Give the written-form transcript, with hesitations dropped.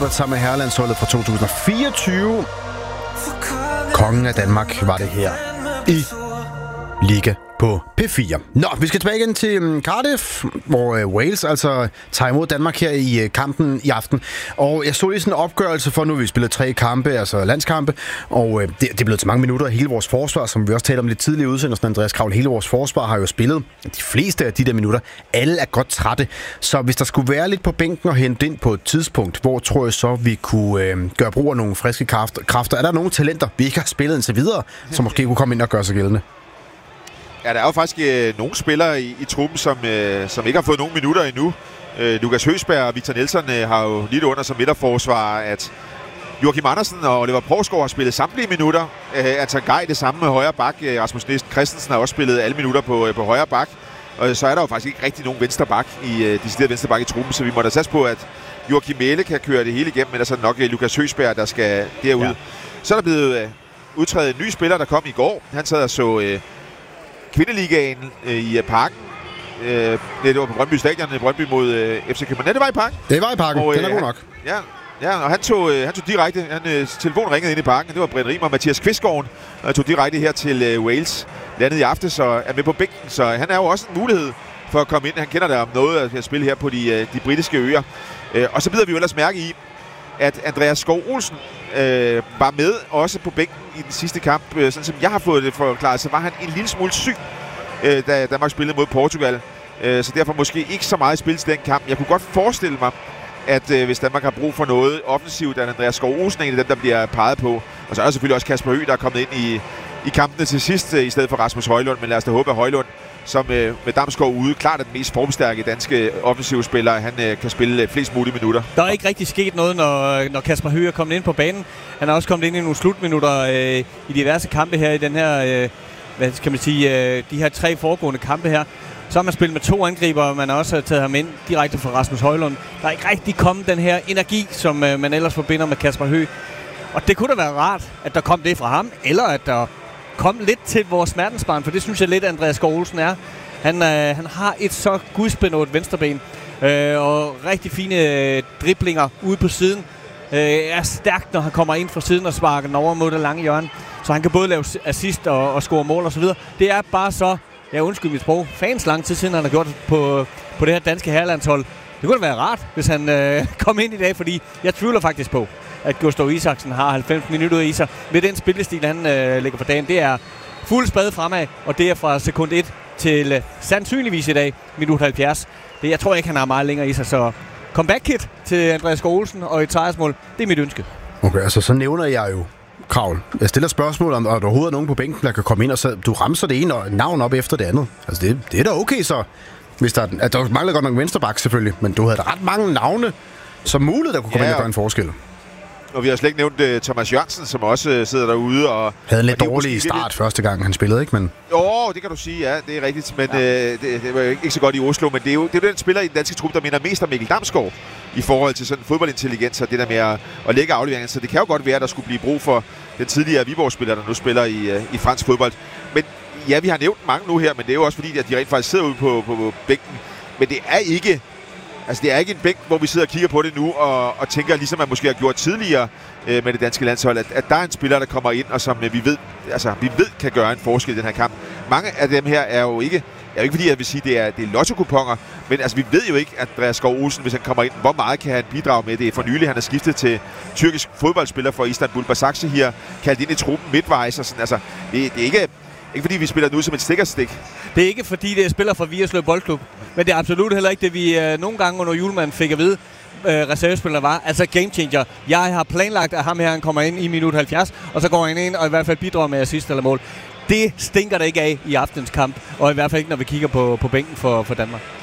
Albert sammen med herrelandsholdet fra 2024. Kongen af Danmark var det her i Liga på P4. Nå, vi skal tilbage igen til Cardiff, hvor Wales altså tager imod Danmark her i kampen i aften. Og jeg så lige sådan en opgørelse for, nu vi spillet 3 kampe, altså landskampe, og det er blevet til mange minutter af hele vores forsvar, som vi også talte om lidt tidligere i udsendelsen. Andreas Kravl, hele vores forsvar har jo spillet de fleste af de der minutter. Alle er godt trætte, så hvis der skulle være lidt på bænken og hente ind på et tidspunkt, hvor tror jeg så, vi kunne gøre brug af nogle friske kræfter? Er der nogle talenter, vi ikke har spillet indtil videre, som måske kunne komme ind og gøre sig gældende? Ja, der er jo faktisk nogle spillere i truppen, som ikke har fået nogen minutter endnu. Lukas Høgsberg og Victor Nelson har jo lidt under som midterforsvar, at Joachim Andersen og Oliver Provsgaard har spillet samtlige minutter. Anton Gej det samme med højre bak. Rasmus Næsten Christensen har også spillet alle minutter på højre bak. Og så er der jo faktisk ikke rigtig nogen venstre bak decideret venstre bak i truppen, så vi må da satse på, at Joachim Mæhle kan køre det hele igennem, men der er så nok Lukas Høgsberg, der skal derud. Ja. Så er der blevet udtrædet en ny spiller, der kom i går. Han sad og så Kvindeligaen i Parken. Det var på Brøndby Stadion, Brøndby mod FC København. Det var i Parken. Det var i Parken, den er god nok. Ja, og han tog direkte, telefon ringede ind i Parken, det var Brian Riemer og Mathias Kvistgaard, og tog direkte her til Wales, landet i aften, så er med på bænken, så han er jo også en mulighed for at komme ind. Han kender der om noget at spille her på de britiske øer. Og så bider vi jo ellers mærke i, at Andreas Skov Olsen var med også på bænken i den sidste kamp. Sådan som jeg har fået det forklaret, så var han en lille smule syg, da Danmark spillede mod Portugal. Så derfor måske ikke så meget spil til den kamp. Jeg kunne godt forestille mig, at hvis Danmark har brug for noget offensivt, at Andreas Skov Olsen er en af dem, der bliver peget på. Og så er der selvfølgelig også Kasper Høgh, der er kommet ind i kampene til sidst, i stedet for Rasmus Højlund. Men lad os da håbe, at Højlund, som med Damsgaard ude, klart er den mest formstærke danske offensive spiller. Han kan spille flest mulige minutter. Der er ikke rigtig sket noget, når Kasper Høgh er kommet ind på banen. Han har også kommet ind i nogle slutminutter i diverse kampe her i den her, hvad skal man sige, de her 3 foregående kampe her. Så har man spillet med 2 angriber, og man har også taget ham ind direkte fra Rasmus Højlund. Der er ikke rigtig kommet den her energi, som man ellers forbinder med Kasper Høgh. Og det kunne da være rart, at der kom det fra ham, eller at der kom lidt til vores smertensbarn, for det synes jeg lidt, Andreas Skov Olsen er. Han har et så gudsbenået venstreben, og rigtig fine driblinger ude på siden. Er stærkt, når han kommer ind fra siden og sparker den over mod det lange hjørne. Så han kan både lave assist og score mål osv. Det er bare så, undskyld mit sprog, fans lang tid siden han har gjort det på det her danske herrelandshold. Det kunne da være rart, hvis han kom ind i dag, fordi jeg tvivler faktisk på, at Gustav Isaksen har 90 minutter i sig. Med den spillestil, han lægger for dagen, det er fuld spade fremad, og det er fra sekund 1 til sandsynligvis i dag, minut 70. Jeg tror ikke, han har meget længere i sig, så comeback kit til Andreas Skov Olsen og et sejrsmål, det er mit ønske. Okay, altså så nævner jeg jo Kravl. Jeg stiller spørgsmål om, at der overhovedet er nogen på bænken, der kan komme ind, og så du ramser det ene og navn op efter det andet. Altså det er da okay så, hvis der mangler godt nok venstreback selvfølgelig, men du havde da ret mange navne som muligt, der kunne komme ind og gøre en forskel. Og vi har slet ikke nævnt Thomas Jørgensen, som også sidder derude og havde en lidt dårlig start første gang, han spillede, ikke? Men jo, det kan du sige, ja, det er rigtigt. Men det var ikke så godt i Oslo, men det er jo den spiller i den danske truppe, der minder mest om Mikkel Damsgaard i forhold til sådan fodboldintelligens og det der med at lægge afleveringer. Så det kan jo godt være, at der skulle blive brug for den tidligere Viborg-spiller, der nu spiller i fransk fodbold. Men ja, vi har nævnt mange nu her, men det er jo også fordi, at de rent faktisk sidder ude på bænken. Men det er ikke... Altså, det er ikke en bænk, hvor vi sidder og kigger på det nu og tænker, ligesom man måske har gjort tidligere med det danske landshold, at der er en spiller, der kommer ind, og som vi ved kan gøre en forskel i den her kamp. Mange af dem her er jo ikke fordi, jeg vil sige, det er lotto-kuponer, men altså, vi ved jo ikke, at Andreas Skov Olsen, hvis han kommer ind, hvor meget kan han bidrage med. Det er for nylig, han har skiftet til tyrkisk fodboldspiller for Istanbul Basaksehir, kaldt ind i truppen midtvejs og sådan. Altså, det er ikke fordi, vi spiller nu som et stikkerstik. Det er ikke fordi, det er spiller fra Vigerslev Boldklub, men det er absolut heller ikke det, vi nogle gange under julemanden fik at vide, reservespiller var. Altså game changer. Jeg har planlagt, at ham her han kommer ind i minut 70, og så går han ind og i hvert fald bidrager med assist eller mål. Det stinker der ikke af i aftens kamp, og i hvert fald ikke, når vi kigger på bænken for Danmark.